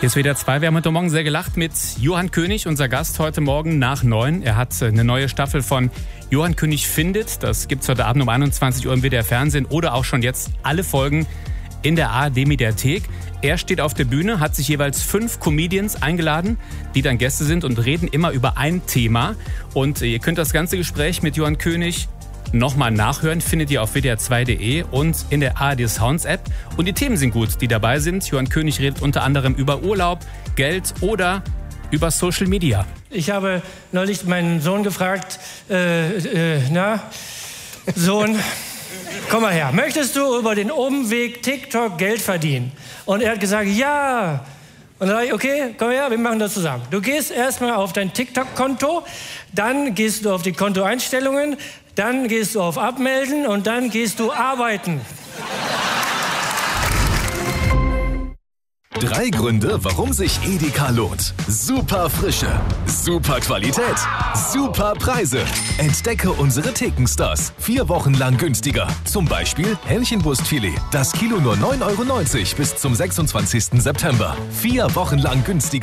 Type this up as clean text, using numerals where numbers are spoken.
Hier ist WDR 2. Wir haben heute Morgen sehr gelacht mit Johann König, unser Gast heute Morgen nach 9. Er hat eine neue Staffel von Johann König findet. Das gibt's heute Abend um 21 Uhr im WDR Fernsehen oder auch schon jetzt alle Folgen in der ARD-Mediathek. Er steht auf der Bühne, hat sich jeweils 5 Comedians eingeladen, die dann Gäste sind und reden immer über ein Thema. Und ihr könnt das ganze Gespräch mit Johann König nochmal nachhören, findet ihr auf wdr2.de und in der ARD Sounds App. Und die Themen sind gut, die dabei sind. Johann König redet unter anderem über Urlaub, Geld oder über Social Media. Ich habe neulich meinen Sohn gefragt, Sohn, komm mal her, möchtest du über den Umweg TikTok Geld verdienen? Und er hat gesagt, ja. Und dann sage ich, okay, komm her, wir machen das zusammen. Du gehst erstmal auf dein TikTok-Konto, dann gehst du auf die Kontoeinstellungen, dann gehst du auf Abmelden und dann gehst du arbeiten. 3 Gründe, warum sich Edeka lohnt. Super Frische, super Qualität, super Preise. Entdecke unsere Thekenstars. 4 Wochen lang günstiger. Zum Beispiel Hähnchenbrustfilet. Das Kilo nur 9,90 € bis zum 26. September. 4 Wochen lang günstiger.